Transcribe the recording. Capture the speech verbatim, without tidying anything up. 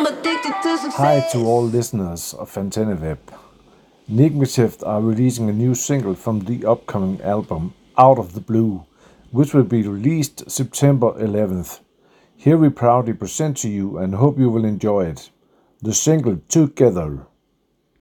Hi to all listeners of Fanteneweb. Nigmative are releasing a new single from the upcoming album Out of the Blue, which will be released September eleventh. Here we proudly present to you and hope you will enjoy it. The single Together.